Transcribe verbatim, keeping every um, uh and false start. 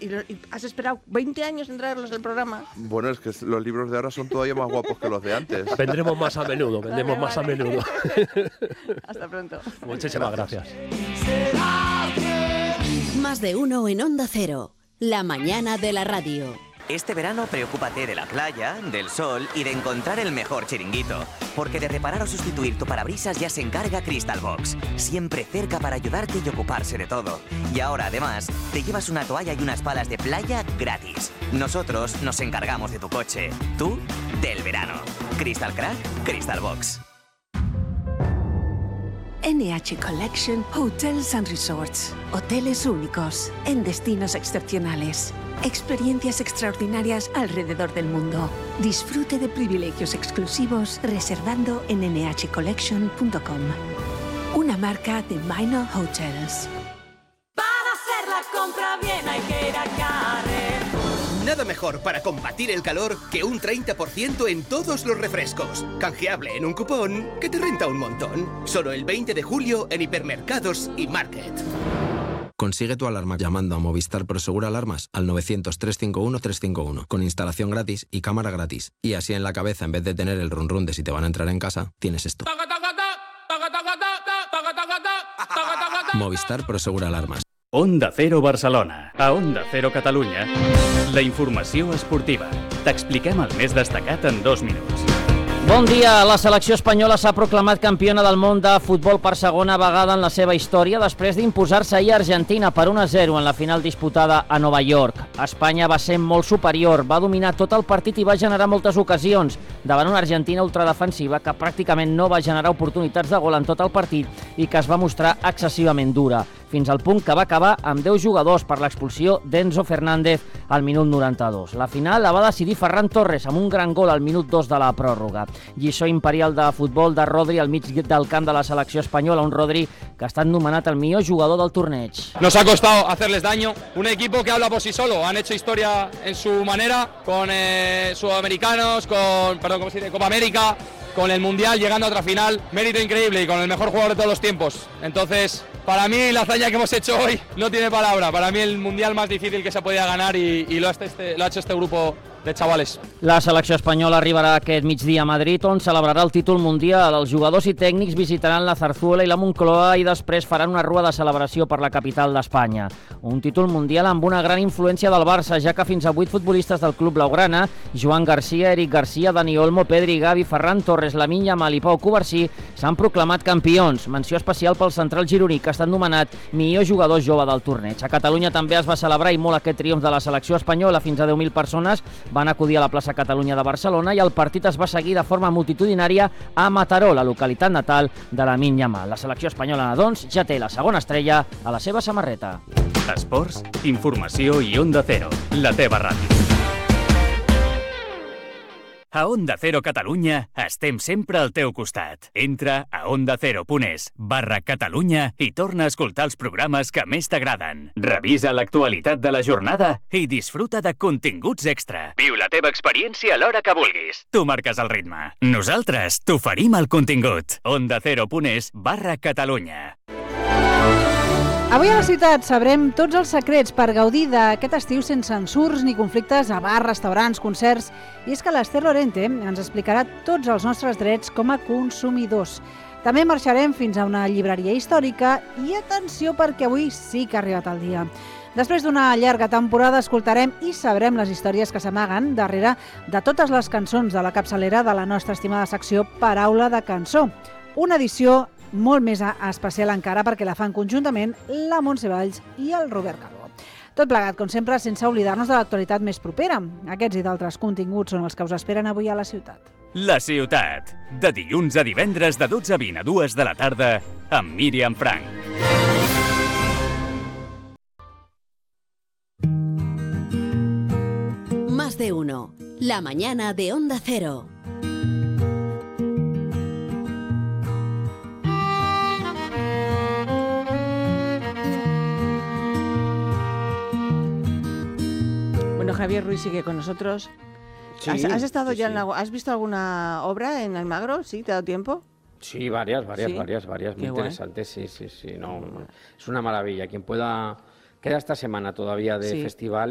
¿Y, lo, ¿Y has esperado veinte años en traerlos al programa? Bueno, es que los libros de ahora son todavía más guapos que los de antes. Vendremos más a menudo, vendremos vale, más vale. a menudo. Hasta pronto. Muchísimas gracias. Más de uno en Onda Cero, la mañana de la radio. Este verano preocúpate de la playa, del sol y de encontrar el mejor chiringuito. Porque de reparar o sustituir tu parabrisas ya se encarga Crystal Box. Siempre cerca para ayudarte y ocuparse de todo. Y ahora además te llevas una toalla y unas palas de playa gratis. Nosotros nos encargamos de tu coche. Tú, del verano. Crystal Crack, Crystal Box. N H Collection Hotels and Resorts. Hoteles únicos en destinos excepcionales. Experiencias extraordinarias alrededor del mundo. Disfrute de privilegios exclusivos reservando en ene hache collection punto com. Una marca de Minor Hotels. Para hacer la compra bien hay que ir a Carrefour. Nada mejor para combatir el calor que un treinta por ciento en todos los refrescos. Canjeable en un cupón que te renta un montón. Solo el veinte de julio en hipermercados y Market. Consigue tu alarma llamando a Movistar Prosegur Alarmas al novecientos, trescientos cincuenta y uno, trescientos cincuenta y uno con instalación gratis y cámara gratis. Y así en la cabeza, en vez de tener el run run de si te van a entrar en casa, tienes esto. Movistar Prosegur Alarmas. Onda Cero Barcelona. A Onda Cero Catalunya. La informació esportiva. T'expliquem el més destacat en dos minuts. Bon dia. La selecció espanyola s'ha proclamat campiona del món de futbol per segona vegada en la seva història després d'imposar-se ahir a Argentina per un a zero en la final disputada a Nova York. Espanya va ser molt superior, va dominar tot el partit i va generar moltes ocasions davant una Argentina ultradefensiva que pràcticament no va generar oportunitats de gol en tot el partit i que es va mostrar excessivament dura, fins al punt que va acabar amb deu jugadors per l'expulsió d'Enzo Fernández al minut noranta-dos. La final la va decidir Ferran Torres amb un gran gol al minut dos de la pròrroga. Lliçó imperial de futbol de Rodri al mig del camp de la selecció espanyola, un Rodri que ha estat nomenat el millor jugador del torneig. Nos ha costado hacerles daño, un equipo que habla por sí solo, han hecho historia en su manera, con eh, sudamericanos, con, perdón, ¿cómo se dice? Copa América, con el Mundial, llegando a otra final, mérito increíble y con el mejor jugador de todos los tiempos. Entonces, para mí la hazaña que hemos hecho hoy no tiene palabra, para mí el Mundial más difícil que se podía ganar y, y lo, ha este, lo ha hecho este grupo de chavales. La selecció espanyola arribarà aquest migdia a Madrid, on celebrarà el títol mundial. Els jugadors i tècnics visitaran la Zarzuela i la Moncloa i després faran una rua de celebració per la capital d'Espanya. Un títol mundial amb una gran influència del Barça, ja que fins a vuit futbolistes del club blaugrana, Joan Garcia, Eric Garcia, Dani Olmo, Pedri, Gavi, Ferran Torres, Lamine Yamal i Pau Covarsí, s'han proclamat campions. Menció especial pel central gironí, que ha estat nomenat millor jugador jove del torneig. A Catalunya també es va celebrar i molt aquest triomf de la selecció espanyola. Fins a deu mil persones van acudir a la plaça Catalunya de Barcelona i el partit es va seguir de forma multitudinària a Mataró, la localitat natal de Lamine Yamal. La selecció espanyola, doncs, ja té la segona estrella a la seva samarreta. Esports, informació i Onda Cero, la teva ràdio. A Onda Cero Catalunya estem sempre al teu costat. Entra a ondacero.es barra Catalunya i torna a escoltar els programes que més t'agraden. Revisa l'actualitat de la jornada i disfruta de continguts extra. Viu la teva experiència a l'hora que vulguis. Tu marques el ritme. Nosaltres t'oferim el contingut. ondacero.es barra Catalunya. Avui a la ciutat sabrem tots els secrets per gaudir d'aquest estiu sense ensurts ni conflictes a bars, restaurants, concerts. I és que l'Ester Lorente ens explicarà tots els nostres drets com a consumidors. També marxarem fins a una llibreria històrica i atenció perquè avui sí que ha arribat el dia. Després d'una llarga temporada escoltarem i sabrem les històries que s'amaguen darrere de totes les cançons de la capçalera de la nostra estimada secció Paraula de Cançó. Una edició molt més especial encara perquè la fan conjuntament la Montse Valls i el Robert Calvo. Tot plegat, com sempre, sense oblidar-nos de l'actualitat més propera. Aquests i d'altres continguts són els que us esperen avui a la ciutat. La ciutat, de dilluns a divendres de dotze a vint a dues de la tarda amb Míriam Frank. Más de uno, la mañana de Onda Cero. Bueno, Javier Ruiz sigue con nosotros. Sí, ¿Has, has estado sí, ya sí. en la, ¿Has visto alguna obra en Almagro? ¿Sí? ¿Te ha dado tiempo? Sí, varias, varias, ¿Sí? varias, varias, muy Qué guay. interesantes, sí, sí, sí, no, es una maravilla. Quien pueda, queda esta semana todavía de Sí. festival